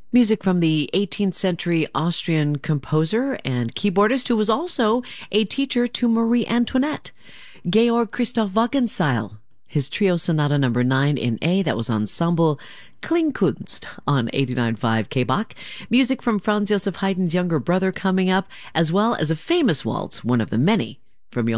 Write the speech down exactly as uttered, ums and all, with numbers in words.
Music from the eighteenth century Austrian composer and keyboardist who was also a teacher to Marie Antoinette, Georg Christoph Wagenseil. His trio sonata number nine in A, that was ensemble Klingkunst on eighty-nine point five K B A C. Music from Franz Joseph Haydn's younger brother coming up, as well as a famous waltz, one of the many from